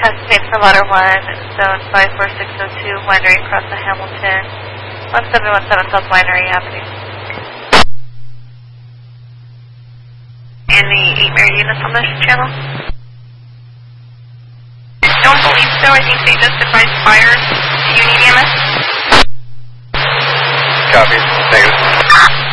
estimate for ladder 1, zone 54602, winery across the Hamilton, 1717 South Winery Avenue. And the 8 Mary units on this channel? I don't believe so. I think they just advised fire. Do you need EMS? Copy. Negative.